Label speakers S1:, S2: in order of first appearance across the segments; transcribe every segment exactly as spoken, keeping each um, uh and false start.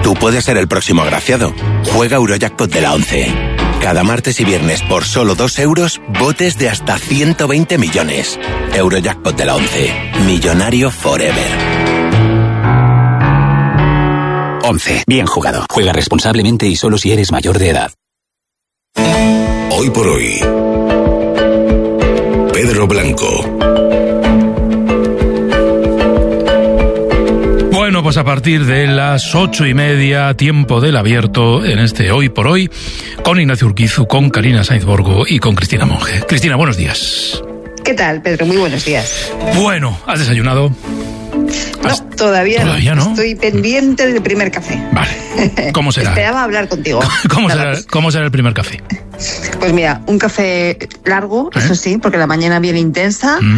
S1: Tú puedes ser el próximo agraciado. Juega Eurojackpot de la once. Cada martes y viernes por solo dos euros, botes de hasta ciento veinte millones. Eurojackpot de la once. Millonario forever.
S2: once. Bien jugado. Juega responsablemente y solo si eres mayor de edad.
S3: Hoy por hoy, Pedro Blanco.
S4: Bueno, pues a partir de las ocho y media, tiempo del abierto, en este Hoy por Hoy, con Ignacio Urquizu, con Karina Sainz Borgo y con Cristina Monge. Cristina, buenos días.
S5: ¿Qué tal, Pedro? Muy buenos días.
S4: Bueno, ¿has desayunado?
S5: No, todavía,
S4: ¿Todavía no?
S5: Estoy pendiente del primer café.
S4: Vale. ¿Cómo será?
S5: Esperaba hablar contigo.
S4: ¿Cómo será, ¿Cómo será el primer café?
S5: Pues mira, un café largo, ¿Eh? eso sí, porque la mañana viene intensa, mm.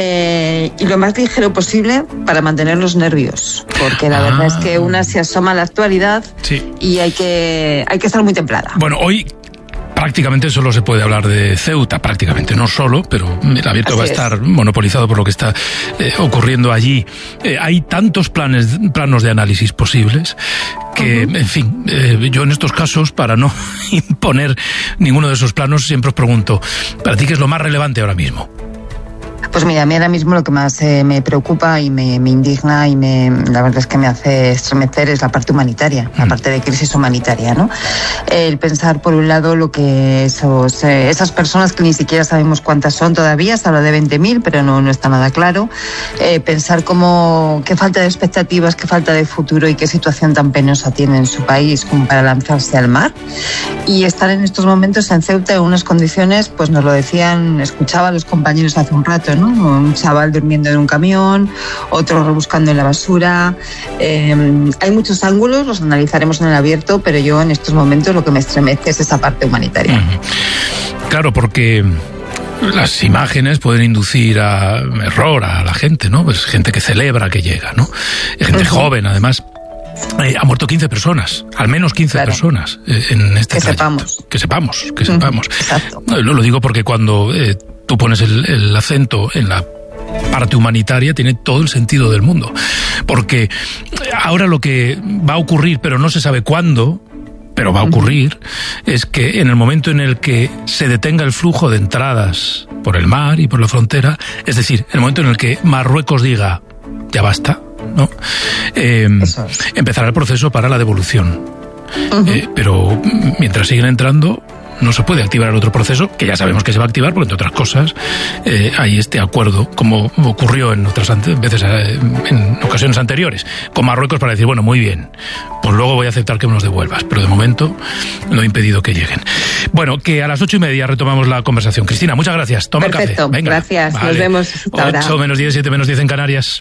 S5: eh, y lo más ligero posible para mantener los nervios, porque la ah. verdad es que una se asoma a la actualidad sí. y hay que, hay que estar muy templada.
S4: Bueno, hoy prácticamente solo se puede hablar de Ceuta, prácticamente, no solo, pero el abierto Así va a estar es. monopolizado por lo que está eh, ocurriendo allí. Eh, hay tantos planes, planos de análisis posibles que, uh-huh. en fin, eh, yo en estos casos, para no imponer ninguno de esos planos, siempre os pregunto, ¿para ti qué es lo más relevante ahora mismo?
S5: Pues mira, a mí ahora mismo lo que más eh, me preocupa y me, me indigna y me, la verdad es que me hace estremecer es la parte humanitaria, mm. la parte de crisis humanitaria, ¿no? El pensar, por un lado, lo que esos, eh, esas personas que ni siquiera sabemos cuántas son todavía, se habla de veinte mil, pero no, no está nada claro. Eh, pensar cómo, qué falta de expectativas, qué falta de futuro y qué situación tan penosa tiene en su país como para lanzarse al mar. Y estar en estos momentos en Ceuta en unas condiciones, pues nos lo decían, escuchaba a los compañeros hace un rato, ¿no? Un chaval durmiendo en un camión, otro rebuscando en la basura. Eh, hay muchos ángulos, los analizaremos en el abierto, pero yo en estos momentos lo que me estremece es esa parte humanitaria.
S4: Claro, porque las imágenes pueden inducir a error a la gente, ¿no? Pues gente que celebra que llega, ¿no? Gente uh-huh. joven, además. Eh, ha muerto quince personas, al menos quince claro. personas eh, en este
S5: que
S4: trayecto.
S5: sepamos.
S4: Que sepamos, que uh-huh. sepamos.
S5: Exacto.
S4: Lo, lo digo porque cuando eh, tú pones el, el acento en la parte humanitaria, tiene todo el sentido del mundo. Porque ahora lo que va a ocurrir, pero no se sabe cuándo, pero va a ocurrir, uh-huh. es que en el momento en el que se detenga el flujo de entradas por el mar y por la frontera, es decir, en el momento en el que Marruecos diga, ya basta, ¿no? Eh, es. Empezará el proceso para la devolución. Uh-huh. Eh, pero mientras siguen entrando, no se puede activar el otro proceso, que ya sabemos que se va a activar, porque entre otras cosas eh, hay este acuerdo, como ocurrió en otras ante- veces eh, en ocasiones anteriores, con Marruecos, para decir, bueno, muy bien, pues luego voy a aceptar que me los devuelvas, pero de momento no he impedido que lleguen. Bueno, que a las ocho y media retomamos la conversación. Cristina, muchas gracias. Toma
S5: Perfecto,
S4: el café. Venga.
S5: Gracias, vale. Nos vemos hasta ahora.
S4: ocho menos diez, siete menos diez en Canarias.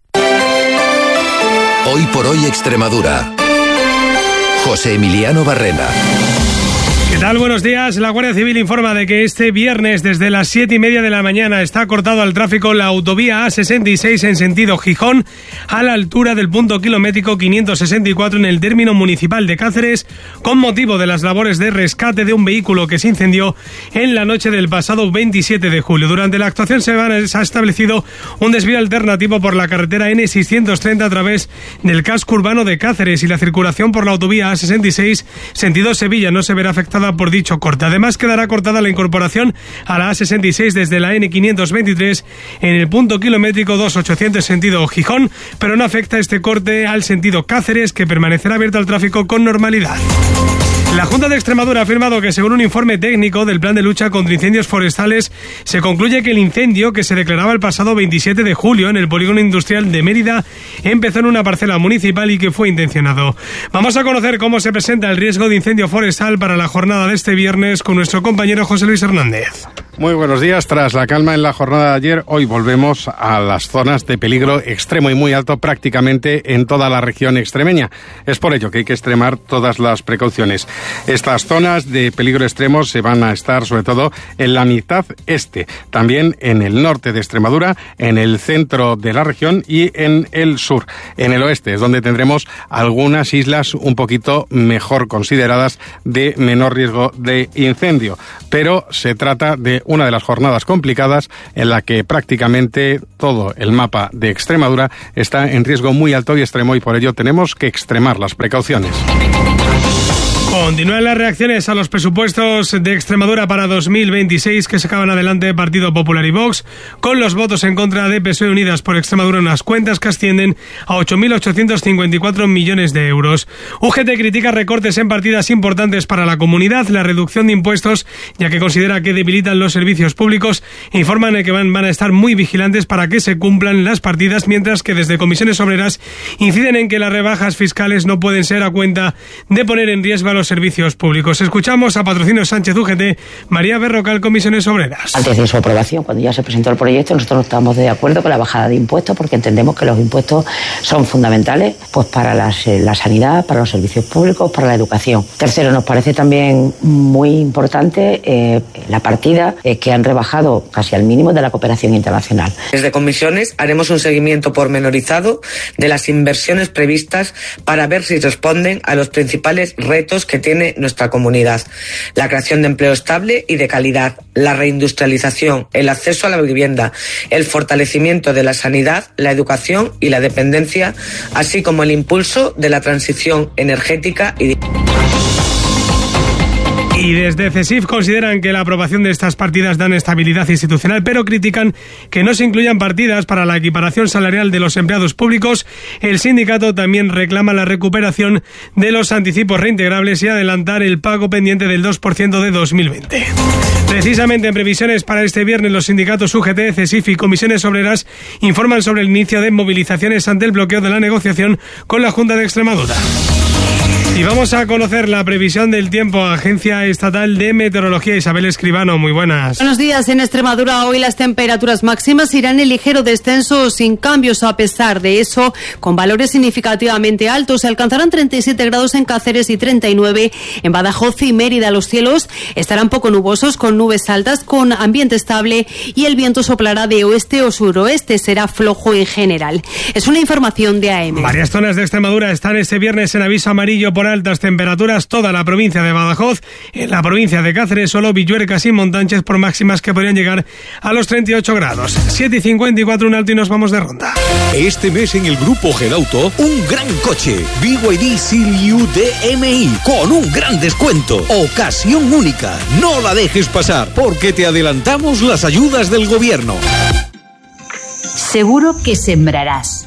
S3: Hoy por hoy Extremadura. José Emiliano Barrena.
S6: ¿Qué tal? Buenos días. La Guardia Civil informa de que este viernes desde las siete y media de la mañana está cortado al tráfico la autovía A sesenta y seis en sentido Gijón a la altura del punto kilométrico quinientos sesenta y cuatro en el término municipal de Cáceres con motivo de las labores de rescate de un vehículo que se incendió en la noche del pasado veintisiete de julio. Durante la actuación se ha establecido un desvío alternativo por la carretera ene seiscientos treinta a través del casco urbano de Cáceres y la circulación por la autovía A sesenta y seis sentido Sevilla no se verá afectada por dicho corte. Además, quedará cortada la incorporación a la A sesenta y seis desde la ene quinientos veintitrés en el punto kilométrico dos mil ochocientos sentido Gijón, pero no afecta este corte al sentido Cáceres, que permanecerá abierto al tráfico con normalidad. La Junta de Extremadura ha afirmado que, según un informe técnico del Plan de Lucha contra Incendios Forestales, se concluye que el incendio que se declaraba el pasado veintisiete de julio en el polígono industrial de Mérida empezó en una parcela municipal y que fue intencionado. Vamos a conocer cómo se presenta el riesgo de incendio forestal para la jornada de este viernes con nuestro compañero José Luis Hernández.
S7: Muy buenos días. Tras la calma en la jornada de ayer, hoy volvemos a las zonas de peligro extremo y muy alto prácticamente en toda la región extremeña. Es por ello que hay que extremar todas las precauciones. Estas zonas de peligro extremo se van a estar sobre todo en la mitad este, también en el norte de Extremadura, en el centro de la región y en el sur. En el oeste es donde tendremos algunas islas un poquito mejor consideradas de menor riesgo de incendio. pero se trata de una de las jornadas complicadas en la que prácticamente todo el mapa de Extremadura está en riesgo muy alto y extremo, y por ello tenemos que extremar las precauciones.
S6: Continúan las reacciones a los presupuestos de Extremadura para dos mil veintiséis que sacaban adelante Partido Popular y Vox, con los votos en contra de P S O E Unidas por Extremadura, unas cuentas que ascienden a ocho mil ochocientos cincuenta y cuatro millones de euros. U G T critica recortes en partidas importantes para la comunidad, la reducción de impuestos, ya que considera que debilitan los servicios públicos, e informan que van, van a estar muy vigilantes para que se cumplan las partidas, mientras que desde Comisiones Obreras inciden en que las rebajas fiscales no pueden ser a cuenta de poner en riesgo a los servicios públicos. Escuchamos a Patrocinio Sánchez U G T, María Berrocal, Comisiones Obreras.
S8: Antes de su aprobación, cuando ya se presentó el proyecto, nosotros no estábamos de acuerdo con la bajada de impuestos, porque entendemos que los impuestos son fundamentales pues para las, eh, la sanidad, para los servicios públicos, para la educación. Tercero, nos parece también muy importante eh, la partida eh, que han rebajado casi al mínimo de la cooperación internacional.
S9: Desde Comisiones haremos un seguimiento pormenorizado de las inversiones previstas para ver si responden a los principales retos que tiene nuestra comunidad: la creación de empleo estable y de calidad, la reindustrialización, el acceso a la vivienda, el fortalecimiento de la sanidad, la educación y la dependencia, así como el impulso de la transición energética y
S6: Y desde CESIF consideran que la aprobación de estas partidas dan estabilidad institucional, pero critican que no se incluyan partidas para la equiparación salarial de los empleados públicos. El sindicato también reclama la recuperación de los anticipos reintegrables y adelantar el pago pendiente del dos por ciento de dos mil veinte. Precisamente en previsiones para este viernes, los sindicatos U G T, CESIF y Comisiones Obreras informan sobre el inicio de movilizaciones ante el bloqueo de la negociación con la Junta de Extremadura. Y vamos a conocer la previsión del tiempo. Agencia Estatal de Meteorología, Isabel Escribano, muy buenas.
S10: Buenos días. En Extremadura hoy las temperaturas máximas irán en ligero descenso, sin cambios. A pesar de eso, con valores significativamente altos, se alcanzarán treinta y siete grados en Cáceres y treinta y nueve en Badajoz y Mérida. Los cielos estarán poco nubosos, con nubes altas, con ambiente estable, y el viento soplará de oeste o suroeste. Será flojo en general. Es una información de A M.
S6: Varias zonas de Extremadura están este viernes en aviso amarillo por altas temperaturas. Toda la provincia de Badajoz, en la provincia de Cáceres solo Villuercas y Montánchez por máximas que podrían llegar a los treinta y ocho grados. siete y cincuenta y cuatro, un alto y nos vamos de ronda.
S11: Este mes en el Grupo Gedauto, un gran coche, B Y D Seal-U D M I, con un gran descuento. Ocasión única, no la dejes pasar, porque te adelantamos las ayudas del gobierno.
S12: Seguro que sembrarás,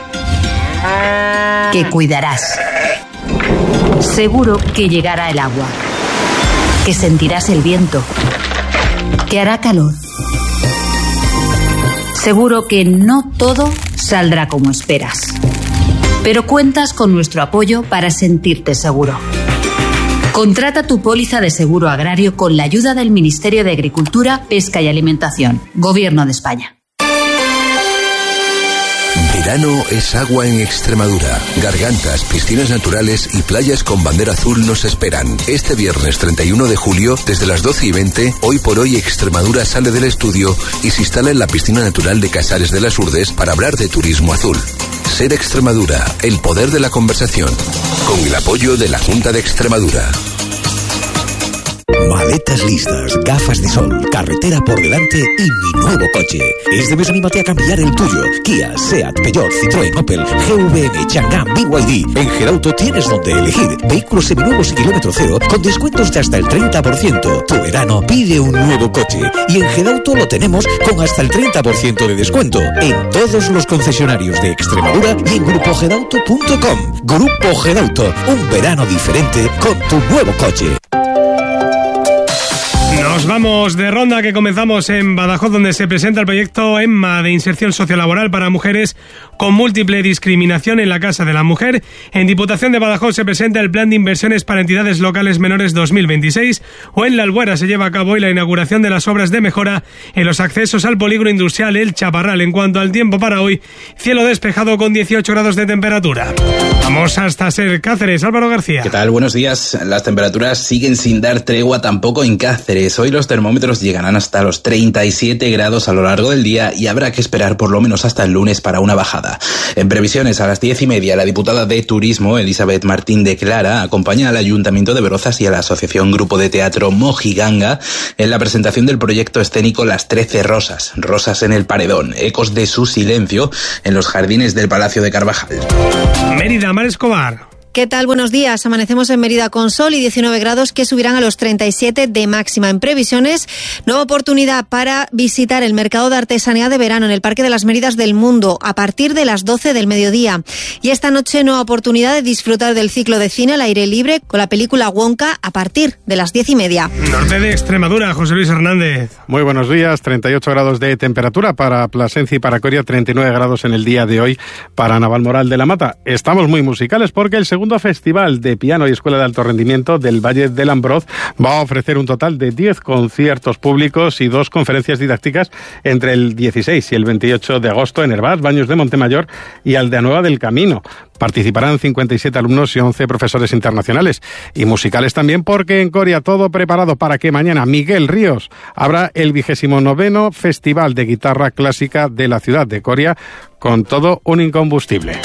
S12: que cuidarás. Seguro que llegará el agua, que sentirás el viento, que hará calor. Seguro que no todo saldrá como esperas, pero cuentas con nuestro apoyo para sentirte seguro. Contrata tu póliza de seguro agrario con la ayuda del Ministerio de Agricultura, Pesca y Alimentación, Gobierno de España.
S3: Verano es agua en Extremadura. Gargantas, piscinas naturales y playas con bandera azul nos esperan. Este viernes treinta y uno de julio, desde las doce y veinte, Hoy por Hoy Extremadura sale del estudio y se instala en la piscina natural de Casares de las Urdes para hablar de turismo azul. Ser Extremadura, el poder de la conversación. Con el apoyo de la Junta de Extremadura.
S11: Maletas listas, gafas de sol, carretera por delante y mi nuevo coche. Este mes anímate a cambiar el tuyo. Kia, Seat, Peugeot, Citroën, Opel, G V M, Chang'an, B Y D. En Gedauto tienes donde elegir. Vehículos seminuevos y kilómetro cero con descuentos de hasta el treinta por ciento. Tu verano pide un nuevo coche. Y en Gedauto lo tenemos con hasta el treinta por ciento de descuento en todos los concesionarios de Extremadura y en grupo gedauto punto com. Grupo Gedauto, un verano diferente con tu nuevo coche.
S6: Nos vamos de ronda, que comenzamos en Badajoz, donde se presenta el proyecto EMMA de inserción sociolaboral para mujeres con múltiple discriminación en la Casa de la Mujer. En Diputación de Badajoz se presenta el Plan de Inversiones para Entidades Locales Menores dos mil veintiséis, o en La Albuera se lleva a cabo hoy la inauguración de las obras de mejora en los accesos al polígono industrial El Chaparral. En cuanto al tiempo para hoy, cielo despejado con dieciocho grados de temperatura. Vamos hasta Ser Cáceres. Álvaro García.
S13: ¿Qué tal? Buenos días. Las temperaturas siguen sin dar tregua tampoco en Cáceres. Hoy los termómetros llegarán hasta los treinta y siete grados a lo largo del día y habrá que esperar por lo menos hasta el lunes para una bajada. En previsiones, a las diez y media, la diputada de Turismo, Elizabeth Martín de Clara, acompaña al Ayuntamiento de Berozas y a la Asociación Grupo de Teatro Mojiganga en la presentación del proyecto escénico Las Trece Rosas, Rosas en el Paredón, ecos de su silencio en los jardines del Palacio de Carvajal.
S6: Mérida, Mar Escobar.
S14: ¿Qué tal? Buenos días. Amanecemos en Mérida con sol y diecinueve grados que subirán a los treinta y siete de máxima. En previsiones, nueva oportunidad para visitar el mercado de artesanía de verano en el Parque de las Méridas del Mundo a partir de las doce del mediodía. Y esta noche, nueva oportunidad de disfrutar del ciclo de cine al aire libre con la película Wonka a partir de las diez y media.
S6: Norte de Extremadura, José Luis Hernández.
S7: Muy buenos días. treinta y ocho grados de temperatura para Plasencia y para Coria, treinta y nueve grados en el día de hoy para Navalmoral de la Mata. Estamos muy musicales porque el segundo Festival de Piano y Escuela de Alto Rendimiento del Valle del Ambroz va a ofrecer un total de diez conciertos públicos y dos conferencias didácticas entre el dieciséis y el veintiocho de agosto en Hervás, Baños de Montemayor y Aldeanueva del Camino. Participarán cincuenta y siete alumnos y once profesores internacionales. Y musicales también porque en Coria todo preparado para que mañana Miguel Ríos abra el vigésimo noveno Festival de Guitarra Clásica de la ciudad de Coria con todo un incombustible.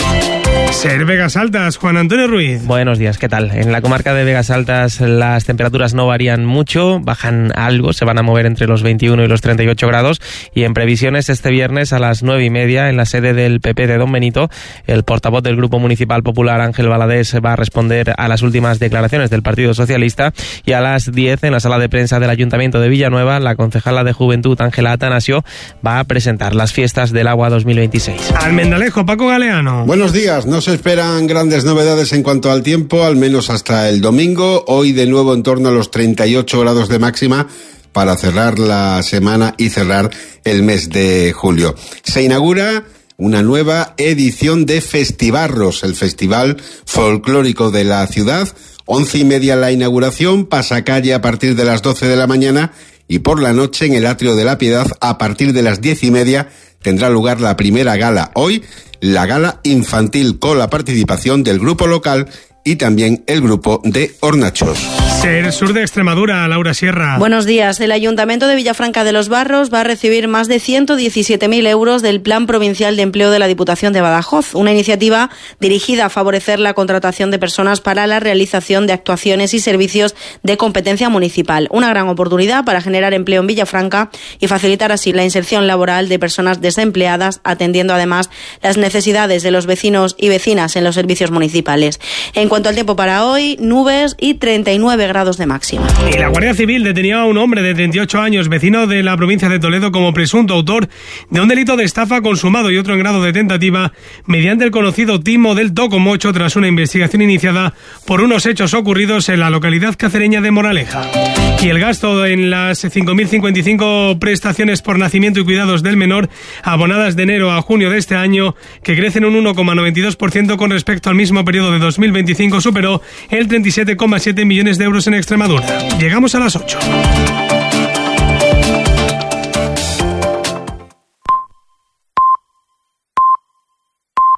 S6: Ser Vegas Altas, Juan Antonio Ruiz.
S15: Buenos días, ¿qué tal? En la comarca de Vegas Altas las temperaturas no varían mucho, bajan algo, se van a mover entre los veintiuno y los treinta y ocho grados y en previsiones este viernes a las nueve y media en la sede del P P de Don Benito, el portavoz del Grupo Municipal Popular Ángel Valadés va a responder a las últimas declaraciones del Partido Socialista y a las diez en la sala de prensa del Ayuntamiento de Villanueva la concejala de Juventud Ángela Atanasio va a presentar las fiestas del agua dos mil veintiséis.
S6: Almendalejo, Paco Galeano.
S16: Buenos días, no se esperan grandes novedades en cuanto al tiempo, al menos hasta el domingo. Hoy de nuevo en torno a los treinta y ocho grados de máxima para cerrar la semana y cerrar el mes de julio. Se inaugura una nueva edición de Festivarros, el festival folclórico de la ciudad. Once y media la inauguración, pasacalle a partir de las doce de la mañana y por la noche en el Atrio de la Piedad a partir de las diez y media tendrá lugar la primera gala. Hoy la gala infantil con la participación del grupo local y también el grupo de Hornachos.
S6: Ser Sur de Extremadura, Laura Sierra.
S17: Buenos días. El Ayuntamiento de Villafranca de los Barros va a recibir más de ciento diecisiete mil euros del Plan Provincial de Empleo de la Diputación de Badajoz, una iniciativa dirigida a favorecer la contratación de personas para la realización de actuaciones y servicios de competencia municipal. Una gran oportunidad para generar empleo en Villafranca y facilitar así la inserción laboral de personas desempleadas, atendiendo además las necesidades de los vecinos y vecinas en los servicios municipales. En cuanto al tiempo para hoy, nubes y treinta y nueve grados de máxima.
S6: Y la Guardia Civil detenía a un hombre de treinta y ocho años, vecino de la provincia de Toledo, como presunto autor de un delito de estafa consumado y otro en grado de tentativa mediante el conocido timo del Tocomocho tras una investigación iniciada por unos hechos ocurridos en la localidad cacereña de Moraleja. Y el gasto en las cinco mil cincuenta y cinco prestaciones por nacimiento y cuidados del menor abonadas de enero a junio de este año, que crecen un uno coma noventa y dos por ciento con respecto al mismo periodo de dos mil veinticinco, superó el treinta y siete coma siete millones de euros en Extremadura. Llegamos a las ocho.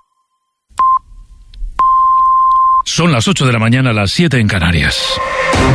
S4: Son las ocho de la mañana, las siete en Canarias.